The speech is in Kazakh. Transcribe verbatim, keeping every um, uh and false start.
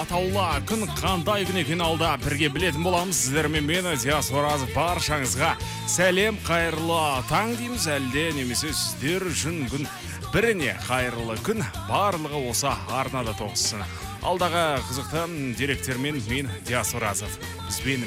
атаулы күн қандай күн екен алда бірге білетін боламыз. Сіздермен мен Диас Оразов, баршаңызға сәлем, қайырлы таң дейміз. Әлде немесе сіздер үшін күн біріне қайырлы күн, барлығы осы арнада тоғыссын. Алдағы қызықты деректермен мен Диас Оразов. Бізбен